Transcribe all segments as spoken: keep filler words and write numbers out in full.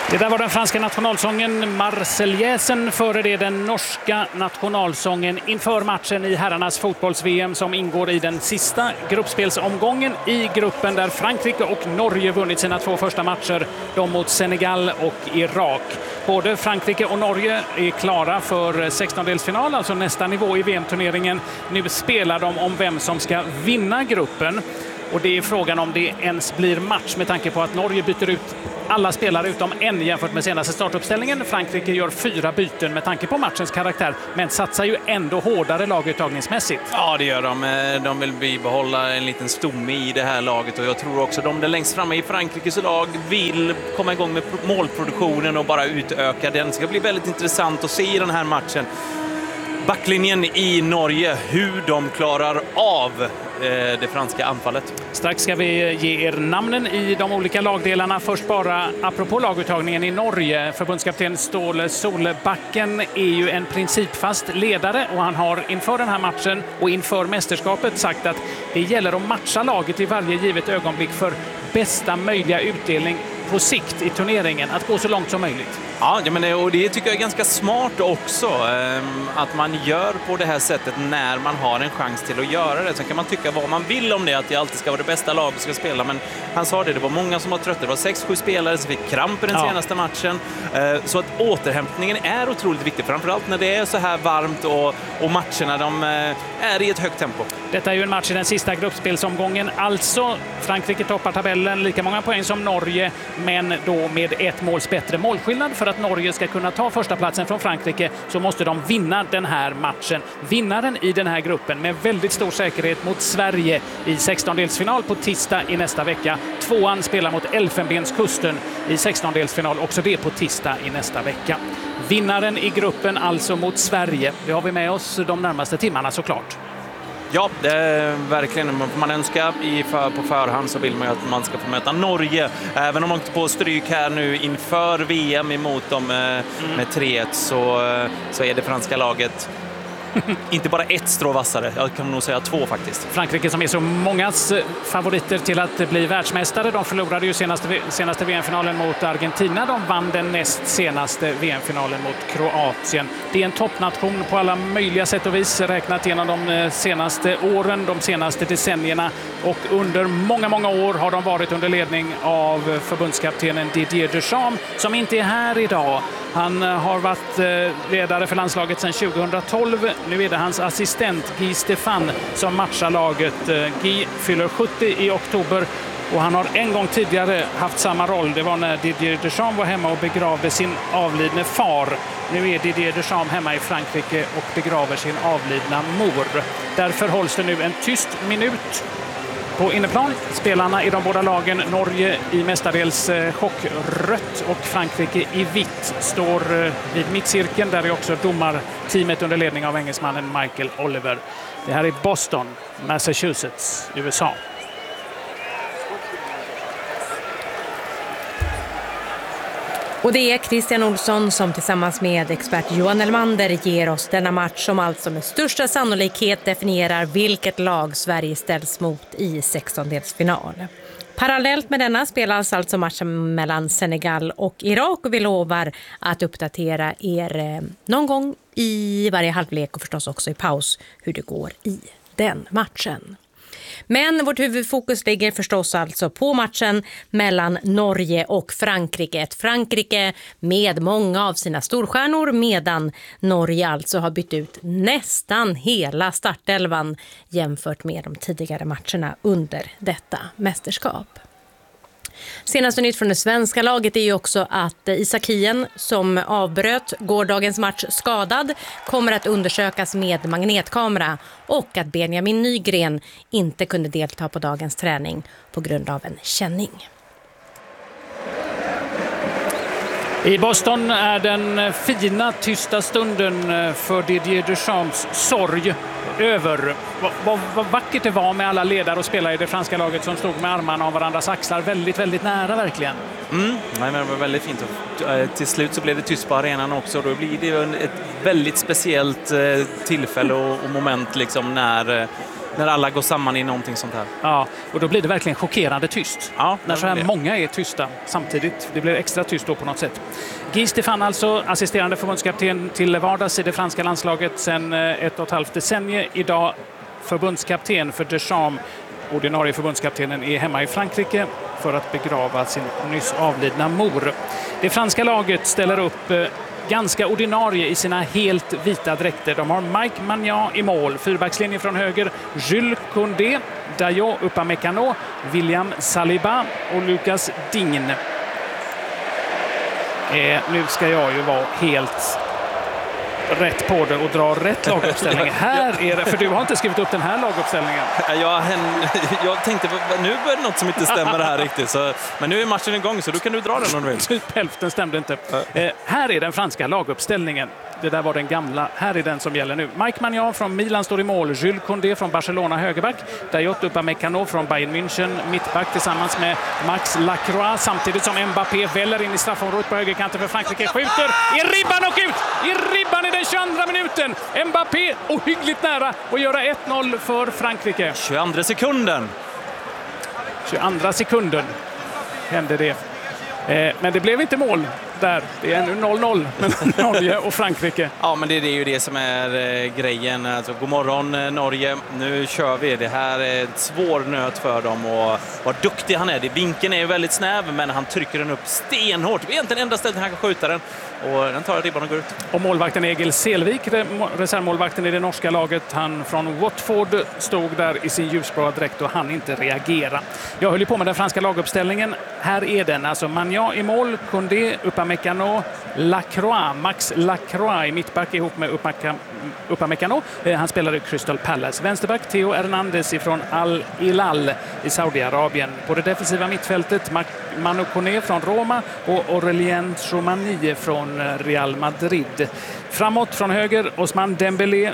Det där var den franska nationalsången Marseillaisen, före det den norska nationalsången inför matchen i herrarnas fotbolls-V M som ingår i den sista gruppspelsomgången i gruppen där Frankrike och Norge vunnit sina två första matcher, de mot Senegal och Irak. Både Frankrike och Norge är klara för sextondelsfinal, alltså nästa nivå i V M-turneringen. Nu spelar de om vem som ska vinna gruppen. Och det är frågan om det ens blir match med tanke på att Norge byter ut alla spelare utom en jämfört med senaste startuppställningen. Frankrike gör fyra byten med tanke på matchens karaktär, men satsar ju ändå hårdare laguttagningsmässigt. Ja, det gör de. De vill bibehålla en liten stomme i det här laget och jag tror också de där längst framme i Frankrikes lag vill komma igång med målproduktionen och bara utöka den. Det ska bli väldigt intressant att se i den här matchen. Backlinjen i Norge, hur de klarar av det franska anfallet. Strax ska vi ge er namnen i de olika lagdelarna. Först bara apropå laguttagningen i Norge. Förbundskapten Ståle Solbakken är ju en principfast ledare och han har inför den här matchen och inför mästerskapet sagt att det gäller att matcha laget i varje givet ögonblick för bästa möjliga utdelning på sikt i turneringen, att gå så långt som möjligt. Ja, men det, och det tycker jag är ganska smart också, att man gör på det här sättet när man har en chans till att göra det. Sen kan man tycka vad man vill om det, att det alltid ska vara det bästa laget som ska spela, men han sa det, det var många som var trötta, det var sex sju spelare som fick kramp i den ja. senaste matchen, så att återhämtningen är otroligt viktig, framförallt när det är så här varmt och, och matcherna de är i ett högt tempo. Detta är ju en match i den sista gruppspelsomgången, alltså Frankrike toppar tabellen, lika många poäng som Norge, men då med ett måls bättre målskillnad. För att Norge ska kunna ta första platsen från Frankrike så måste de vinna den här matchen. Vinnaren i den här gruppen med väldigt stor säkerhet mot Sverige i sextondelsfinal på tisdag i nästa vecka. Tvåan spelar mot Elfenbenskusten i sextondelsfinal, också det på tisdag i nästa vecka. Vinnaren i gruppen alltså mot Sverige. Det har vi med oss de närmaste timmarna såklart. Ja, det är verkligen. Man önskar i för, på förhand så vill man ju att man ska få möta Norge. Även om man inte på stryk här nu inför V M emot dem med, mm. med tre ett så, så är det franska laget inte bara ett strå vassare, jag kan nog säga två faktiskt. Frankrike som är så mångas favoriter till att bli världsmästare. De förlorade ju senaste, senaste V M-finalen mot Argentina. De vann den näst senaste V M-finalen mot Kroatien. Det är en toppnation på alla möjliga sätt och vis räknat genom de senaste åren, de senaste decennierna. Och under många, många år har de varit under ledning av förbundskaptenen Didier Deschamps som inte är här idag. Han har varit ledare för landslaget sedan tjugohundratolv. Nu är det hans assistent Guy Stéphane som matchar laget. Guy fyller sjuttio i oktober och han har en gång tidigare haft samma roll. Det var när Didier Deschamps var hemma och begravde sin avlidne far. Nu är Didier Deschamps hemma i Frankrike och begraver sin avlidna mor. Därför hålls det nu en tyst minut på inneplan. Spelarna i de båda lagen, Norge i mestadels chockrött och Frankrike i vitt, står vid mittcirkeln. Där är också domarteamet under ledning av engelsmannen Michael Oliver. Det här är Boston, Massachusetts, U S A. Och det är Christian Olsson som tillsammans med expert Johan Elmander ger oss denna match som alltså med största sannolikhet definierar vilket lag Sverige ställs mot i sextondelsfinal. Parallellt med denna spelas alltså matchen mellan Senegal och Irak och vi lovar att uppdatera er någon gång i varje halvlek och förstås också i paus hur det går i den matchen. Men vårt huvudfokus ligger förstås alltså på matchen mellan Norge och Frankrike. Ett Frankrike med många av sina storstjärnor medan Norge alltså har bytt ut nästan hela startelvan jämfört med de tidigare matcherna under detta mästerskap. Senaste nytt från det svenska laget är ju också att Isak Hien som avbröt gårdagens match skadad kommer att undersökas med magnetkamera och att Benjamin Nygren inte kunde delta på dagens träning på grund av en känning. I Boston är den fina tysta stunden för Didier Deschamps sorg över. Vad, vad, vad vackert det var med alla ledare och spelare i det franska laget som stod med armarna om varandras axlar. Väldigt, väldigt nära verkligen. Mm, nej, men det var väldigt fint. Och till slut så blev det tyst på arenan också. Då blir det ett väldigt speciellt tillfälle och, och moment liksom när när alla går samman i någonting sånt här. Ja, och då blir det verkligen chockerande tyst. Ja, när så här det. många är tysta samtidigt. Det blir extra tyst då på något sätt. Guy Stéphane alltså, assisterande förbundskapten till vardags i det franska landslaget sedan ett och ett halvt decennium. Idag förbundskapten för Deschamps. Ordinarie förbundskaptenen är hemma i Frankrike för att begrava sin nyss avlidna mor. Det franska laget ställer upp ganska ordinarie i sina helt vita dräkter. De har Mike Maignan i mål, fyrbackslinje från höger, Jules Koundé, Dayot Upamecano, William Saliba och Lucas Digne. Eh, nu ska jag ju vara helt rätt på det och dra rätt laguppställning. Här är det, för du har inte skrivit upp den här laguppställningen. Jag, jag tänkte, nu börjar det något som inte stämmer här riktigt. Så, men nu är matchen igång så då kan du dra den om du vill. Typ hälften stämde inte. Eh, här är den franska laguppställningen. Det där var den gamla. Här är den som gäller nu. Mike Maignan från Milan står i mål. Jules Koundé från Barcelona högerback. Dayot Upamecano från Bayern München mittback tillsammans med Max Lacroix. Samtidigt som Mbappé väller in i straffområdet på högerkanten för Frankrike. Skjuter i ribban och ut! I ribban i den tjugoandra minuten. Mbappé ohyggligt nära att göra ett noll för Frankrike. tjugoandra sekunden. tjugoandra sekunden hände det. Eh, men det blev inte mål där. Det är ännu noll noll mellan Norge och Frankrike. Ja, men det, det är ju det som är eh, grejen. Alltså, god morgon eh, Norge. Nu kör vi. Det här är ett svår nöt för dem och vad duktig han är. Det, vinkeln är ju väldigt snäv, men han trycker den upp stenhårt. Det är egentligen enda stället han kan skjuta den. Och den tar ribban och går ut. Och målvakten Egil Selvik, reservmålvakten i det norska laget, han från Watford stod där i sin ljusblå dräkt och han inte reagera. Jag höll ju på med den franska laguppställningen. Här är den. Alltså Maignan i mål, Koundé, Upamecano, Lacroix, Max Lacroix i mittback ihop med Upamecano. Han spelar i Crystal Palace. Vänsterback Theo Hernandez ifrån Al Hilal i Saudiarabien. På det defensiva mittfältet Manu Koné från Roma och Aurélien Tchouameni från Real Madrid. Framåt från höger Ousmane Dembélé,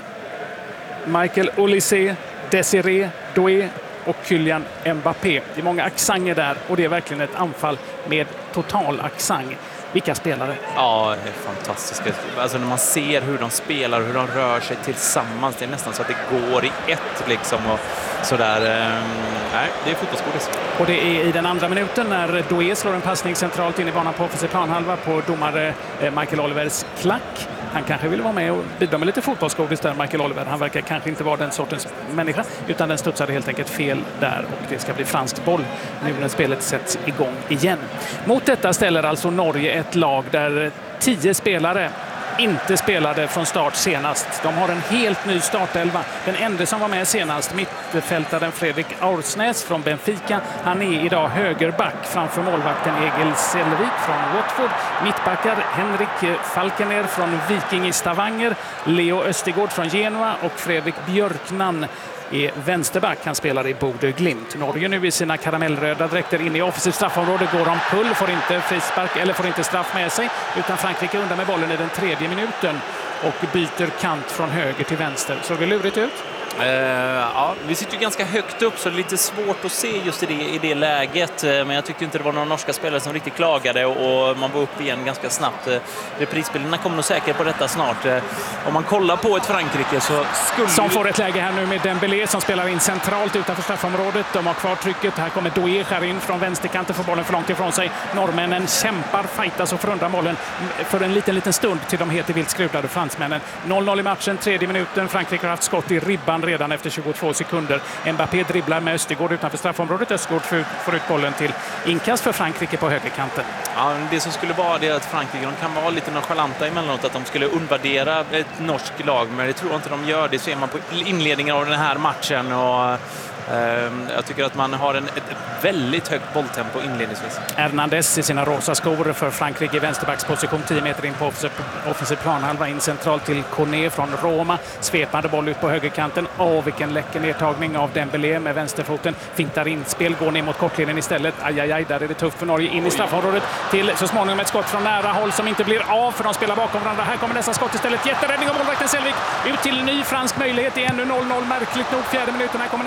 Michael Olise, Desiré Doué och Kylian Mbappé. Det är många accenter där och det är verkligen ett anfall med total accent. Vilka spelare? Ja, det är fantastiskt. Alltså när man ser hur de spelar, hur de rör sig tillsammans, det är nästan så att det går i ett liksom och sådär. Nej, det är fotbollsgodis. Och det är i den andra minuten när Doué slår en passning centralt in i banan på offensiv planhalva på domare Michael Olivers klack. Han kanske vill vara med och bidra med lite fotbollsgodis där, Michael Oliver. Han verkar kanske inte vara den sortens människa, utan den studsade helt enkelt fel där och det ska bli fransk boll nu när spelet sätts igång igen. Mot detta ställer alltså Norge ett lag där tio spelare inte spelade från start senast. De har en helt ny startelva. Den enda som var med senast, mittfältaren Fredrik Aursnäs från Benfica. Han är idag högerback framför målvakten Egil Selvik från Watford. Mittbackar Henrik Falkener från Viking i Stavanger, Leo Östigård från Genoa och Fredrik Björknan är vänsterback. Han spelar i Bodø Glimt. Norge nu i sina karamellröda dräkter in i offensivt straffområde, går om kull, får inte frispark eller får inte straff med sig, utan Frankrike undan med bollen i den tredje minuten och byter kant från höger till vänster. Så det lurigt ut. Uh, ja, vi sitter ju ganska högt upp så det är lite svårt att se just i det, i det läget, men jag tyckte inte det var några norska spelare som riktigt klagade och, och man var upp igen ganska snabbt. Reprisbilderna kommer nog säkert på detta snart. Uh, om man kollar på ett Frankrike så skulle... Som får ett läge här nu med Dembélé som spelar in centralt utanför straffområdet. De har kvar trycket. Här kommer Doué skär in från vänsterkanten för bollen för långt ifrån sig. Norrmännen kämpar, fightas och förundrar bollen för en liten, liten stund till de heter vilt skruvlade fransmännen. noll noll i matchen, tredje minuten. Frankrike har haft skott i ribban redan efter tjugotvå sekunder. Mbappé dribblar med Östigård utanför straffområdet. Östigård får ut bollen till inkast för Frankrike på högerkanten. Ja, det som skulle vara det att Frankrike de kan vara lite nonchalanta emellanåt, att de skulle undvärdera ett norskt lag, men det tror jag inte de gör. Det ser man på inledningen av den här matchen och jag tycker att man har en, ett väldigt högt bolltempo inledningsvis. Hernandez i sina rosa skor för Frankrike i vänsterbacksposition tio meter in på offensiv planhalva, in centralt till Koné från Roma. Svepande boll ut på högerkanten. Åh, vilken läcker nedtagning av Dembélé med vänsterfoten. Fintar inspel, går ner mot kortlinjen istället. Aj, aj, aj, där är det tufft för Norge. In i straffområdet till så småningom ett skott från nära håll som inte blir av för de spelar bakom varandra. Här kommer nästa skott istället. Jätteräddning av målvakten Selvik. Ut till ny fransk möjlighet. Det är ännu noll noll. Märkligt nog fjärde minuten. Här kommer nästa avslut.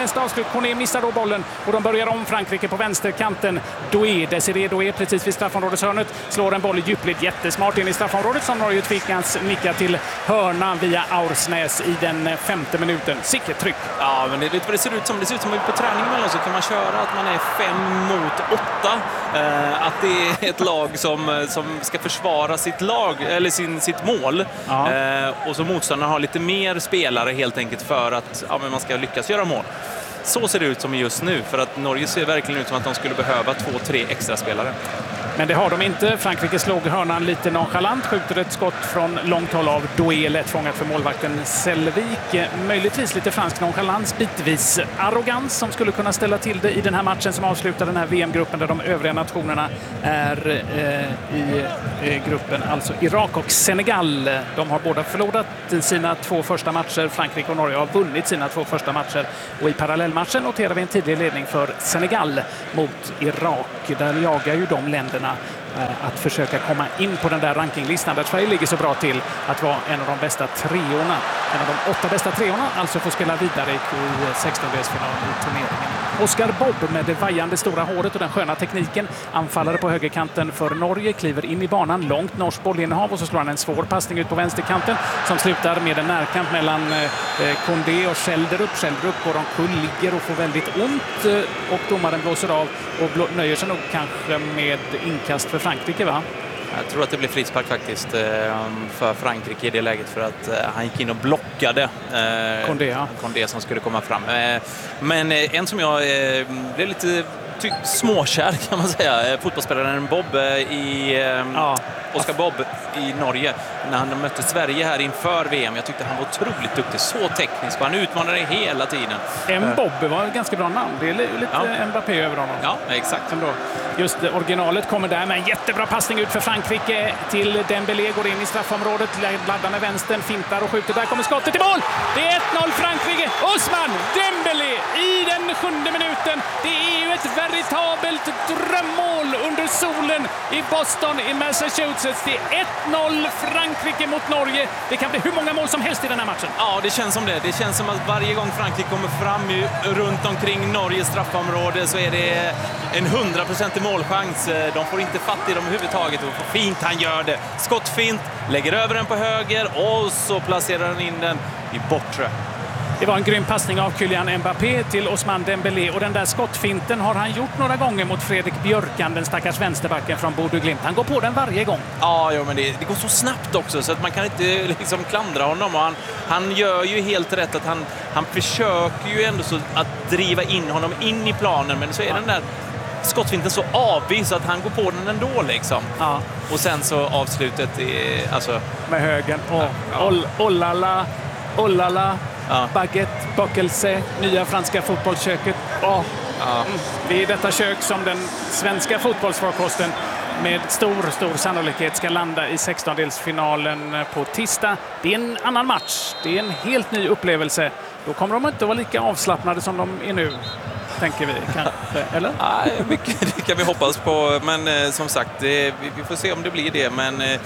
Kone missar då bollen och de börjar om Frankrike på vänsterkanten. Doué, Desiré Doué precis vid straffområdeshörnet slår en boll i djupled jättesmart in i straffområdet som Norge tvingas nicka till hörna via Aursnäs i den femte minuten. Sicket tryck. Ja, men det, det ser ut som det ser ut som på träning mellan så kan man köra att man är fem mot åtta. Eh, att det är ett lag som, som ska försvara sitt lag eller sin, sitt mål. Ja. Eh, och så motståndarna har lite mer spelare helt enkelt för att ja, men man ska lyckas göra mål. Så ser det ut som just nu, för att Norge ser verkligen ut som att de skulle behöva två, tre extra spelare. Men det har de inte. Frankrike slog hörnan lite nonchalant, skjuter ett skott från långt håll av Doué, lätt fångat för målvakten Selvik. Möjligtvis lite fransk nonchalans, bitvis arrogans som skulle kunna ställa till det i den här matchen som avslutar den här V M-gruppen där de övriga nationerna är eh, i eh, gruppen, alltså Irak och Senegal. De har båda förlorat sina två första matcher. Frankrike och Norge har vunnit sina två första matcher och i parallellmatchen noterar vi en tidig ledning för Senegal mot Irak. Där jagar ju de länderna att försöka komma in på den där rankinglistan där Sverige ligger så bra till att vara en av de bästa treorna. En av de åtta bästa treorna alltså får spela vidare i sextondelsfinal i turneringen. Oscar Bobb med det vajande stora håret och den sköna tekniken. Anfallare på högerkanten för Norge kliver in i banan. Långt norskt bollinnehav och så slår han en svår passning ut på vänsterkanten som slutar med en närkamp mellan eh, Kondé och Schelderup. Schelderup går omkull, ligger och får väldigt ont eh, och domaren blåser av och blå- nöjer sig nog kanske med inkast för Frankrike, va? Jag tror att det blev frispark faktiskt för Frankrike i det läget för att han gick in och blockade Kondé, ja. Kondé som skulle komma fram. Men en som jag blev lite ty- småkär kan man säga, fotbollsspelaren Bobb i ja. Oscar Bobb i Norge när han mötte Sverige här inför V M. Jag tyckte han var otroligt duktig, så teknisk och han utmanade hela tiden. En Bobb var ett ganska bra namn. Det är lite ja. Mbappé över honom. Ja, exakt. Ändå. Just originalet kommer där med en jättebra passning ut för Frankrike till Dembélé, går in i straffområdet, laddar med vänstern, fintar och skjuter. Där kommer skottet i mål! Det är ett noll Frankrike. Ousmane Dembélé i den sjunde minuten. Det är ju ett veritabelt drömmål under solen i Boston i Massachusetts. Det är ett noll Frankrike mot Norge. Det kan bli hur många mål som helst i den här matchen. Ja, det känns som det. Det känns som att varje gång Frankrike kommer fram i, runt omkring Norges straffområde så är det en hundraprocentig målchans. De får inte fatt i dem överhuvudtaget. Och fint han gör det. Skottfint, lägger över den på höger och så placerar han in den i bortre. Det var en grym passning av Kylian Mbappé till Ousmane Dembélé och den där skottfinten har han gjort några gånger mot Fredrik Björkan, den stackars vänsterbacken från Bodø Glimt. Han går på den varje gång. Ja, ja men det, det går så snabbt också så att man kan inte liksom klandra honom. Och han, han gör ju helt rätt att han, han försöker ju ändå så att driva in honom in i planen, men så är ja. den där skottfinten så avvis så att han går på den ändå liksom. Ja. Och sen så avslutet är, alltså med högen och ja. Ollala, ollala. Ja. Baguette, Bocelse, nya franska fotbollsköket. Oh. Ja. Det är detta kök som den svenska fotbollsfarkosten med stor, stor sannolikhet ska landa i sextondelsfinalen på tisdag. Det är en annan match. Det är en helt ny upplevelse. Då kommer de inte att vara lika avslappnade som de är nu, tänker vi kanske, eller? Nej, mycket det kan vi hoppas på. Men eh, som sagt, det, vi, vi får se om det blir det. Men eh,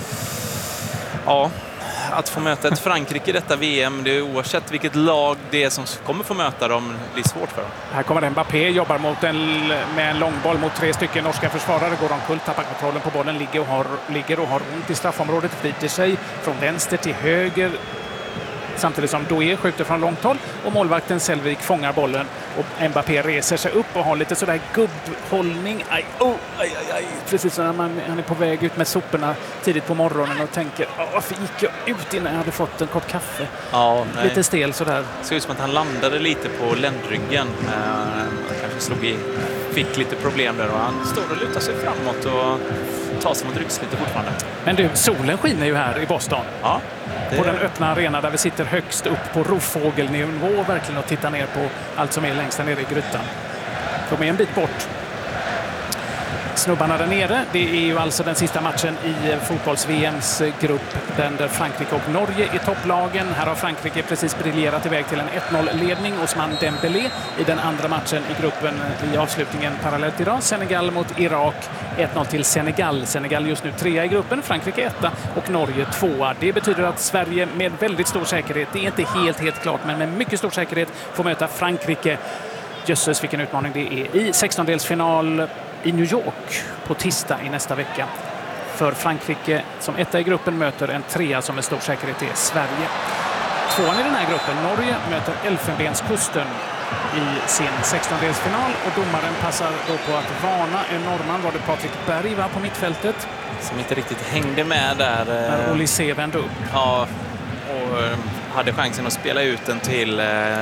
ja... Att få möta ett Frankrike i detta V M, det är oavsett vilket lag det är som kommer få möta dem, blir svårt för dem. Här kommer Mbappé, jobbar mot en, med en långboll mot tre stycken norska försvarare, går omkull, tappar kontrollen på bollen, ligger och har, ligger och har ont i straffområdet, vrider sig från vänster till höger. Samtidigt som Doué skjuter från långt håll och målvakten Selvik fångar bollen och Mbappé reser sig upp och har lite sådär gubbhållning. Aj, oh, aj, aj, aj. Precis som när man, han är på väg ut med soporna tidigt på morgonen och tänker, varför gick jag ut innan jag hade fått en kopp kaffe? Ja, lite stel sådär. Det ser ut som att han landade lite på ländryggen. Han kanske slog i, fick lite problem där och han står och lutar sig framåt och tar sig mot ryggslitet fortfarande. Men du, solen skiner ju här i Boston. Ja. Det... På den öppna arena där vi sitter högst upp på rovfågelnivå verkligen och tittar ner på allt som är längst där nere i grytan. De är en bit bort. Snubbarna där nere, det är ju alltså den sista matchen i fotbolls-V M:s grupp där Frankrike och Norge är topplagen. Här har Frankrike precis briljerat iväg till en ett noll-ledning. Ousmane Dembélé i den andra matchen i gruppen i avslutningen parallellt idag. Senegal mot Irak, ett noll till Senegal. Senegal just nu trea i gruppen, Frankrike etta och Norge tvåa. Det betyder att Sverige med väldigt stor säkerhet, det är inte helt helt klart, men med mycket stor säkerhet får möta Frankrike Jösses vilken utmaning det är i sextondelsfinal i New York på tisdag i nästa vecka. För Frankrike som etta i gruppen möter en trea som med stor säkerhet är Sverige. Tvåan i den här gruppen, Norge, möter Elfenbenskusten i sin sextondelsfinal och domaren passar då på att varna en norrman, var det Patrik Berg va, på mittfältet. Som inte riktigt hängde med där. När Olysée vände upp. Ja, och hade chansen att spela ut den till,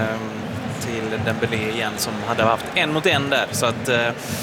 till Dembélé igen som hade haft en mot en där. Så att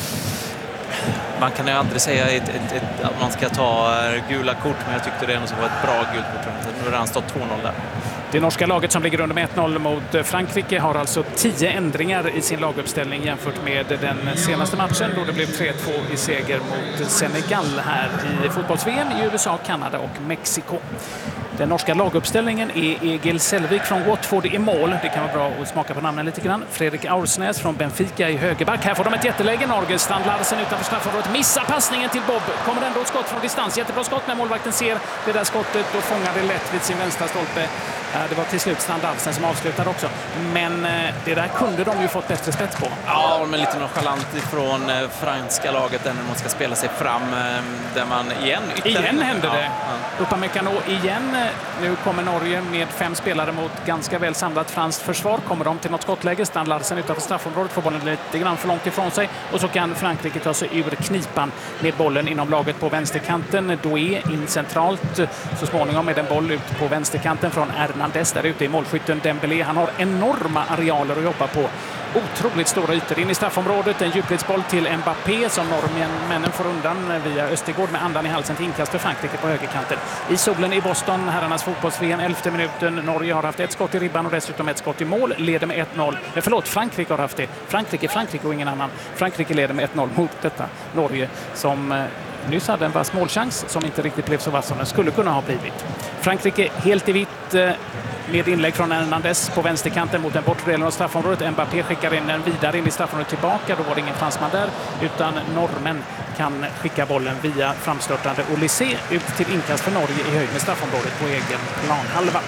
man kan ju aldrig säga ett, ett, ett, att man ska ta gula kort, men jag tyckte det ändå var ett bra gult kort. Nu har han stått två noll där. Det norska laget som ligger under med ett noll mot Frankrike har alltså tio ändringar i sin laguppställning jämfört med den senaste matchen då det blev tre två i seger mot Senegal här i fotbolls-V M i U S A, Kanada och Mexiko. Den norska laguppställningen är Egil Selvik från Watford i mål. Det kan vara bra att smaka på namnen lite grann. Fredrik Aursnäs från Benfica i högerback. Här får de ett jätteläge. Norge. Strand Larsen utanför straffområdet. Missar passningen till Bob. Kommer ändå ett skott från distans. Jättebra skott när målvakten ser det där skottet och fångar det lätt vid sin vänstra stolpe. Det var till slut Strand Larsen som avslutade också. Men det där kunde de ju fått bättre spets på. Ja, men lite nonchalant ifrån franska laget där man ska spela sig fram. Där man igen... Ytterligare... Igen händer det. Ja, ja. Upamecano igen. Nu kommer Norge med fem spelare mot ganska väl samlat franskt försvar. Kommer de till något skottläge. Strand Larsen utanför straffområdet får bollen lite grann för långt ifrån sig. Och så kan Frankrike ta sig ur knipan med bollen inom laget på vänsterkanten. Doué in centralt. Så småningom med en boll ut på vänsterkanten från Hernandez där ute i målskytten Dembélé. Han har enorma arealer att jobba på. Otroligt stora ytor in i straffområdet. En djupledsboll till Mbappé som norrmännen får undan via Östergård med andan i halsen till inkast för Frankrike på högerkanten. I solen i Boston, herrarnas fotbolls-V M, elfte minuten. Norge har haft ett skott i ribban och dessutom ett skott i mål. Leder med ett noll. Eh, förlåt, Frankrike har haft det. Frankrike, Frankrike och ingen annan. Frankrike leder med ett noll mot detta Norge som eh, nyss hade en vass målchans som inte riktigt blev så vass som den skulle kunna ha blivit. Frankrike helt i vitt eh, med inlägg från Hernandez på vänsterkanten mot den bortre delen av straffområdet. Mbappé skickar in den vidare in i straffområdet tillbaka. Då var det ingen fransman där utan norrmän kan skicka bollen via framstörtande Olysée ut till inkast för Norge i höjd med straffområdet på egen planhalva.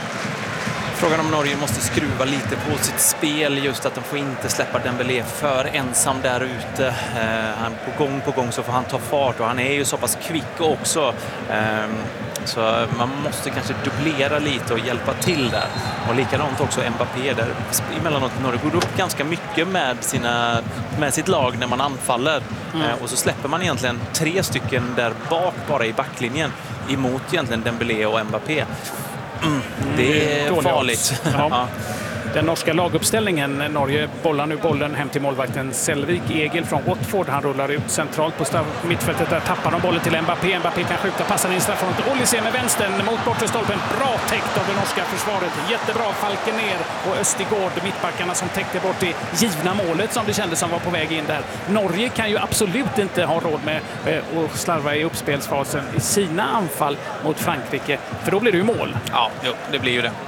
Frågan om Norge måste skruva lite på sitt spel, just att de får inte släppa Dembélé för ensam där ute. Eh, han, på gång på gång så får han ta fart och han är ju så pass kvick också. Eh, så man måste kanske dubblera lite och hjälpa till där. Och likadant också Mbappé där emellanåt Norge går upp ganska mycket med, sina, med sitt lag när man anfaller. Mm. Eh, och så släpper man egentligen tre stycken där bak bara i backlinjen emot egentligen Dembélé och Mbappé. Mm, det är farligt. Ja. Ja. Den norska laguppställningen. Norge bollar nu bollen hem till målvakten Selvik. Egil från Watford. Han rullar ut centralt på mittfältet. Där tappar de bollen till Mbappé. Mbappé kan skjuta passen in straffområdet. Olysée med vänstern mot bortre stolpen. Bra täckt av det norska försvaret. Jättebra. Falken ner och Östergård, mittbackarna som täckte bort det givna målet som det kändes som var på väg in där. Norge kan ju absolut inte ha råd med att slarva i uppspelsfasen i sina anfall mot Frankrike. För då blir det ju mål. Ja, jo, det blir ju det.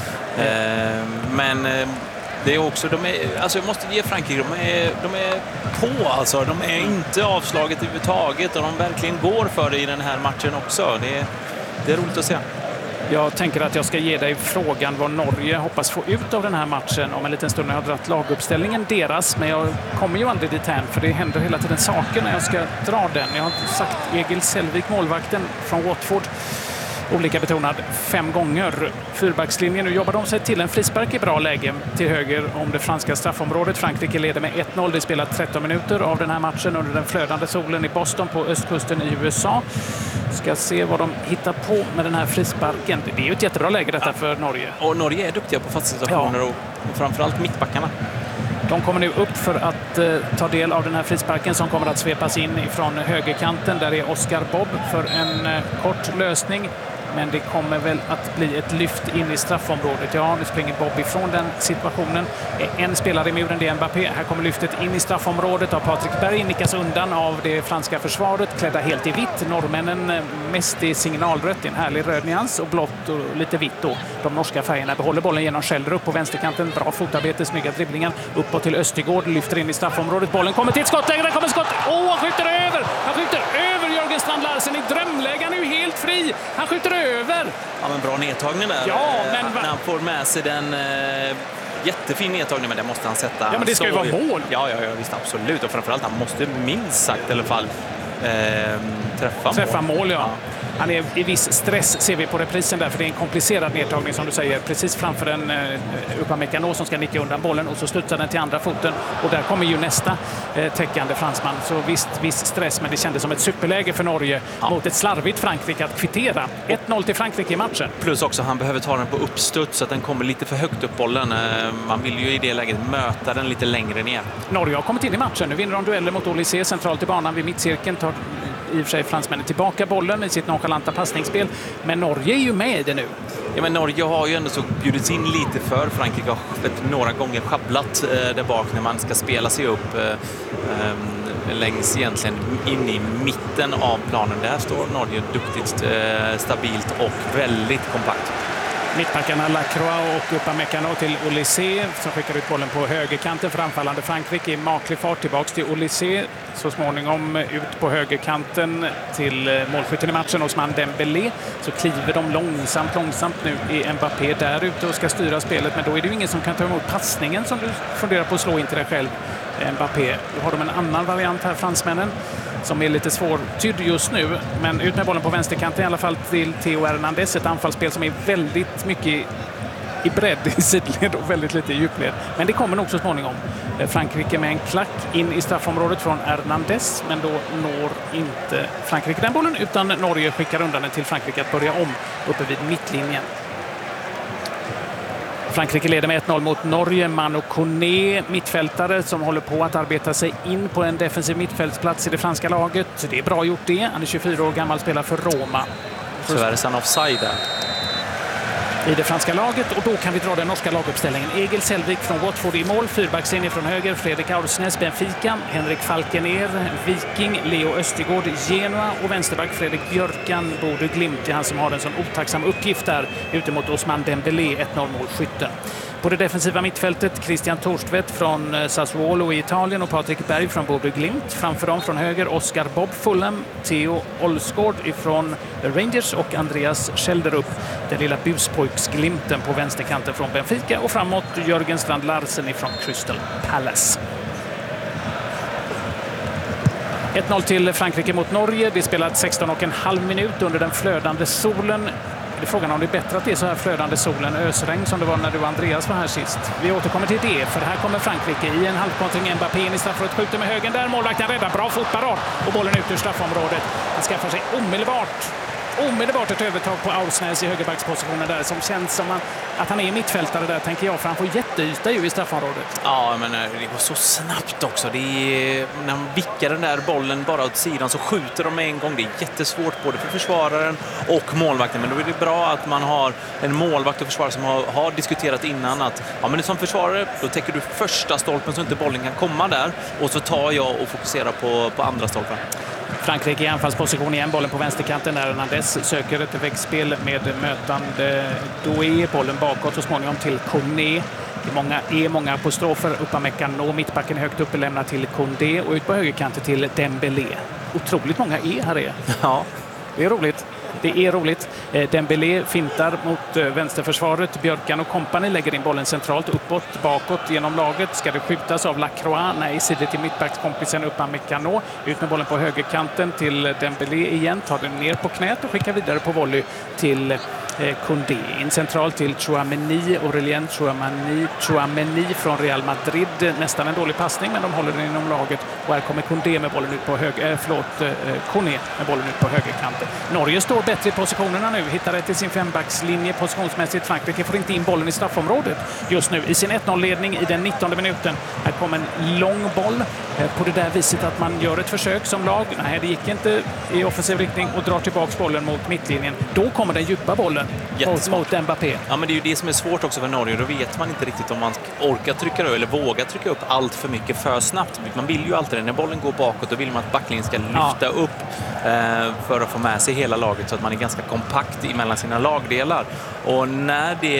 Men det är också, de är, alltså jag måste ge Frankrike, de är, de är på alltså, de är inte avslaget överhuvudtaget och de verkligen går för det i den här matchen också. Det är, det är roligt att se. Jag tänker att jag ska ge dig frågan vad Norge hoppas få ut av den här matchen om en liten stund när jag har dragit laguppställningen deras, men jag kommer ju aldrig dit hän för det händer hela tiden saker när jag ska dra den. Jag har sagt Egil Selvik, målvakten från Watford, olika betonad fem gånger. Fyrbackslinjen, nu jobbar de sig till en frispark i bra läge till höger om det franska straffområdet. Frankrike leder med ett noll. Det spelar tretton minuter av den här matchen under den flödande solen i Boston på östkusten i U S A. Ska se vad de hittar på med den här frisparken. Det är ju ett jättebra läge detta för Norge. Och Norge är duktiga på fasta situationer, ja. Och framförallt mittbackarna. De kommer nu upp för att eh, ta del av den här frisparken som kommer att svepas in från högerkanten. Där är Oscar Bob för en eh, kort lösning. Men det kommer väl att bli ett lyft in i straffområdet. Ja, nu springer Bob ifrån den situationen. En spelare i muren, det är Mbappé. Här kommer lyftet in i straffområdet av Patrik Berg. Nickas undan av det franska försvaret. Klädda helt i vitt. Norrmännen mest i signalrött. En härlig röd nyans och blått och lite vitt då. De norska färgerna behåller bollen genom Schellrup på vänsterkanten. Bra fotarbete, snygga dribblingar. Uppåt till Östergård. Lyfter in i straffområdet. Bollen kommer till ett skottläge. Där kommer skott. Åh, oh, han skjuter över! Han skjuter över Jörgen Strand Larsen i drömläge. Han är ju helt fri. Han skjuter över. Ja, men bra nedtagning där. Ja, men när han får med sig den, jättefin nedtagning, men det måste han sätta. Ja, men det ska ju vara mål. Ja, ja, ja, visst, absolut. Och framförallt, han måste minst sagt i alla fall eh, träffa, träffa mål. mål ja. ja. Han är i viss stress, ser vi på reprisen där, för det är en komplicerad nedtagning som du säger, precis framför en uh, Upamecano som ska nicka undan bollen och så slutar den till andra foten och där kommer ju nästa uh, täckande fransman. Så visst, viss stress, men det kändes som ett superläge för Norge ja. mot ett slarvigt Frankrike att kvittera. ett noll till Frankrike i matchen. Plus också, han behöver ta den på uppstuds så att den kommer lite för högt upp bollen. Uh, man vill ju i det läget möta den lite längre ner. Norge har kommit in i matchen. Nu vinner de dueller mot Olysée centralt i banan vid mittcirkeln. Tar i och för sig fransmännen tillbaka bollen i sitt nonchalanta passningsspel. Men Norge är ju med i det nu. Ja, men Norge har ju ändå så bjudits in lite för. Frankrike har några gånger schabblat eh, där bak när man ska spela sig upp eh, eh, längs egentligen in i mitten av planen. Där står Norge duktigt, eh, stabilt och väldigt kompakt. Mittbackarna Lacroix och Upamecano till Olysée som skickar ut bollen på högerkanten för anfallande Frankrike i maklig fart tillbaks till Olysée. Så småningom ut på högerkanten till målskytten i matchen Ousmane Dembélé. Så kliver de långsamt, långsamt nu i Mbappé där ute och ska styra spelet. Men då är det ju ingen som kan ta emot passningen som du funderar på att slå in till dig själv, Mbappé. Då har de en annan variant här, fransmännen, som är lite svårtydd just nu. Men ut med bollen på vänsterkanten i alla fall till Theo Hernandez. Ett anfallsspel som är väldigt mycket i bredd i sidled och väldigt lite i djupled. Men det kommer nog så småningom. Frankrike med en klack in i straffområdet från Hernandez. Men då når inte Frankrike den bollen utan Norge skickar undan den till Frankrike att börja om uppe vid mittlinjen. Frankrike leder med ett noll mot Norge. Manu Koné, mittfältare som håller på att arbeta sig in på en defensiv mittfältsplats i det franska laget. Det är bra gjort det. Han är tjugofyra år gammal, spelar för Roma. Tyvärr är han offside där i det franska laget, och då kan vi dra den norska laguppställningen. Egil Selvik från Watford i mål, fyrbackslinje från höger, Fredrik Aursnes, Benfica, Henrik Falkener, Viking, Leo Östergård, Genoa och vänsterback Fredrik Björkan, Bodø Glimt. Det är han som har en sån otacksam uppgift där ute mot Ousmane Dembélé, ett noll målskytten. På det defensiva mittfältet Christian Torstvedt från Sassuolo i Italien och Patrik Berg från Bodø Glimt. Framför dem från höger Oscar Bob Fulham, Theo Olsgaard från Rangers och Andreas Schelderup, den lilla buspojksglimten på vänsterkanten från Benfica, och framåt Jörgen Strand Larsen från Crystal Palace. ett noll till Frankrike mot Norge. Det spelat sexton och en halv minut under den flödande solen. Det är frågan om det är bättre att det är så här flödande solen, ösregn som det var när du och Andreas var här sist. Vi återkommer till det, för här kommer Frankrike i en halvkontring. Mbappé in i straffområdet, skjuter med högen där, målvakten räddar, bra fotparad och bollen ut ur straffområdet. Han skaffar sig omedelbart omedelbart ett övertag på Aursnes i högerbackspositionen där, som känns som att han är mittfältare där, tänker jag, för han får jätteyta ju i straffområdet. Ja, men det går så snabbt också. Det är, när de vickar den där bollen bara åt sidan så skjuter de med en gång. Det är jättesvårt både för försvararen och målvakten, men då är det bra att man har en målvakt och försvarare som har, har diskuterat innan att ja, men som försvarare, då täcker du första stolpen så inte bollen kan komma där, och så tar jag och fokuserar på, på andra stolpen. Frankrike i anfallsposition igen, bollen på vänsterkanten där Hernandez söker ett väggspel med mötande Doué, bollen bakåt och småningom till Koné. Det är många, är många apostrofer. Upamecano, mittbacken högt uppe, lämnar till Koundé och ut på högerkanten till Dembélé. Otroligt många är här är. Ja, det är roligt. Det är roligt. Dembélé fintar mot vänsterförsvaret. Björkan och kompani lägger in bollen centralt, uppåt, bakåt genom laget. Ska det skjutas av Lacroix? Nej, sidor till mittbackskompisen Upamecano. Ut med bollen på högerkanten till Dembélé igen. Tar den ner på knät och skickar vidare på volley till Koundé. In centralt till Tchouaméni, Aurélien Tchouaméni, Tchouaméni från Real Madrid. Nästan en dålig passning, men de håller den inom laget. Och här kommer Koundé med bollen ut på höger, äh, förlåt, Koné med bollen ut på högerkanten. Norge står bättre i positionerna nu, hittar rätt i sin fembackslinje positionsmässigt. Frankrike får inte in bollen i straffområdet just nu i sin ett noll-ledning i den nittonde minuten. Här kommer en lång boll på det där viset att man gör ett försök som lag. Nej, det gick inte i offensiv riktning och drar tillbaka bollen mot mittlinjen. Då kommer den djupa bollen mot, mot Mbappé. Ja, men det är ju det som är svårt också för Norge. Då vet man inte riktigt om man orkar trycka upp eller vågar trycka upp allt för mycket för snabbt. Man vill ju alltid, när bollen går bakåt, då vill man att backlinjen ska lyfta ja. upp eh, för att få med sig hela laget så att man är ganska kompakt mellan sina lagdelar. Och när det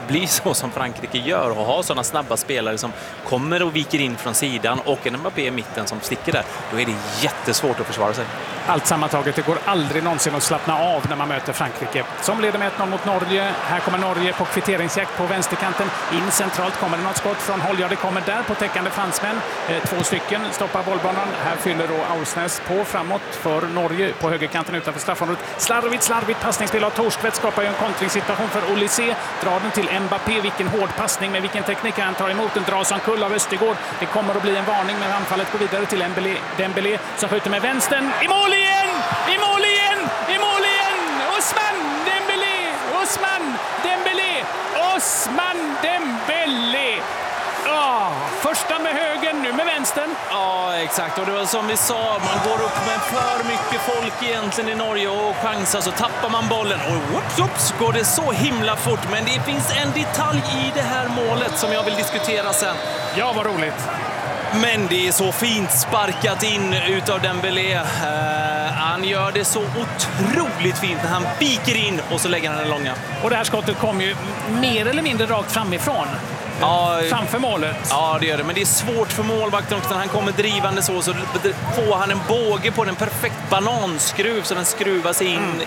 blir så som Frankrike gör och har sådana snabba spelare som kommer och viker in från sidan och en Mbappé i mitten som sticker där, då är det jättesvårt att försvara sig. Allt sammantaget, det går aldrig någonsin att slappna av när man möter Frankrike. Som leder med ett noll mot Norge. Här kommer Norge på kvitteringsjakt på vänsterkanten. In centralt kommer det något skott från håll. Ja, det kommer där på täckande fransmän. Eh, två stycken stoppar bollbanan. Här fyller då Aursnes på framåt för Norge på högerkanten utanför straffområdet. Slarvigt, slarvigt passningsspel av Torstvedt skapar ju en kontringssituation för Olysée. Drar den till Mbappé. Vilken hård passning med vilken teknik han tar emot. Den dras som kull av Östergård. Det kommer att bli en varning, men anfallet går vidare till Dembélé. Dembélé som skjuter med vänstern. I mål igen! I mål igen! I mål igen! Ousmane Dembélé! Ousmane Dembélé! Ousmane Dembélé! Oh, första med högen, nu med vänstern. Ja, exakt. Och det var som vi sa, man går upp med för mycket folk egentligen i Norge och chansar, så tappar man bollen. Och whoops, whoops, går det så himla fort. Men det finns en detalj i det här målet som jag vill diskutera sen. Ja, vad roligt. Men det är så fint sparkat in utav Dembélé. Uh, han gör det så otroligt fint när han viker in och så lägger han den långa. Och det här skottet kom ju mer eller mindre rakt framifrån. Ja, framför målet. Ja, det gör det. Men det är svårt för målvakten också. När han kommer drivande så, så får han en båge på den perfekt bananskruv så den skruvas in mm.